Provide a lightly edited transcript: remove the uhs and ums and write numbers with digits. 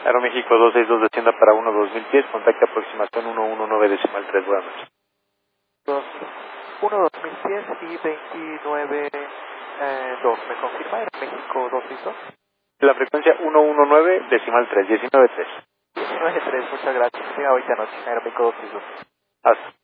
Aeroméxico 262 descienda para 1-2000 pies, contacte aproximación 119.3, buenas noches. 1-2000 pies y 29, 2, ¿me confirma? Aeroméxico 262. La frecuencia 119.3, 19.3. 19.3, muchas gracias. Sí, ahorita noche, Aeroméxico 262. Hasta.